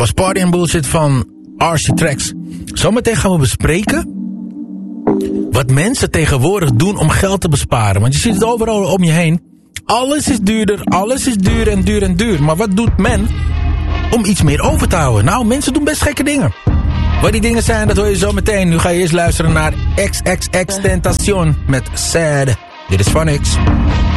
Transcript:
was Party and Bullshit van RC Tracks. Zometeen gaan we bespreken wat mensen tegenwoordig doen om geld te besparen. Want je ziet het overal om je heen. Alles is duurder, alles is duur en duur en duur. Maar wat doet men om iets meer over te houden? Nou, mensen doen best gekke dingen. Wat die dingen zijn, dat hoor je zo meteen. Nu ga je eerst luisteren naar XXXTentacion met Sad. Dit is Phonics.